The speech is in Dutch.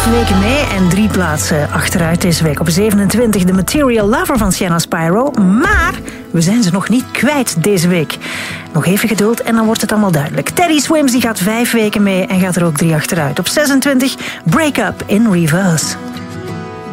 5 weken mee en 3 plaatsen achteruit deze week. Op 27 The Material Lover van Sienna Spyro. Maar we zijn ze nog niet kwijt deze week. Nog even geduld en dan wordt het allemaal duidelijk. Teddy Swims die gaat 5 weken mee en gaat er ook 3 achteruit. Op 26 Break Up in Reverse.